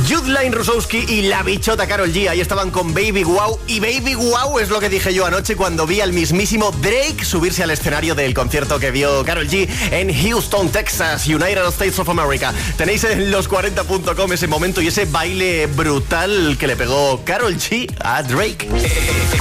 Judline Rusowski y la bichota Karol G. Ahí estaban con Baby Wow. Y Baby Wow es lo que dije yo anoche cuando vi al mismísimo Drake subirse al escenario del concierto que dio Karol G en Houston, Texas, United States of America. Tenéis en los40.com ese momento y ese baile brutal que le pegó Karol G a Drake.